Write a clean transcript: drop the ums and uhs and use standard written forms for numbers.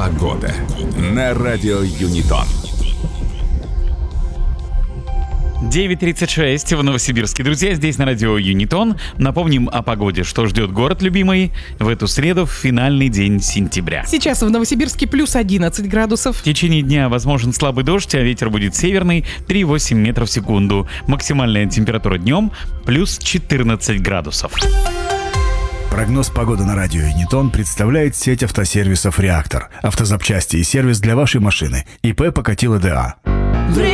Погода на радио Юнитон. 9:36 в Новосибирске. Друзья, здесь на радио Юнитон. Напомним о погоде, что ждет город любимый в эту среду, в финальный день сентября. Сейчас в Новосибирске плюс 11 градусов. В течение дня возможен слабый дождь, а ветер будет северный 3,8 метров в секунду. Максимальная температура днем плюс 14 градусов. Прогноз погоды на радио Юнитон представляет сеть автосервисов «Реактор». Автозапчасти и сервис для вашей машины. ИП Покатило ДА.